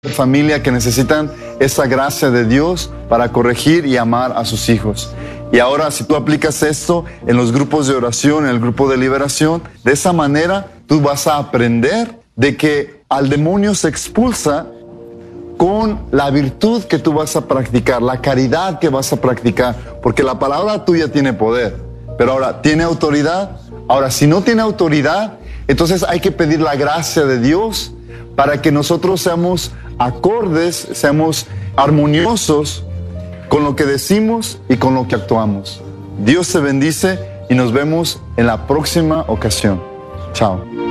familia que necesitan esa gracia de Dios para corregir y amar a sus hijos. Y ahora, si tú aplicas esto en los grupos de oración, en el grupo de liberación, de esa manera tú vas a aprender de que al demonio se expulsa con la virtud que tú vas a practicar, la caridad que vas a practicar, porque la palabra tuya tiene poder, pero ahora, ¿tiene autoridad? Ahora, si no tiene autoridad, entonces hay que pedir la gracia de Dios para que nosotros seamos acordes, seamos armoniosos con lo que decimos y con lo que actuamos. Dios te bendice y nos vemos en la próxima ocasión. Chao.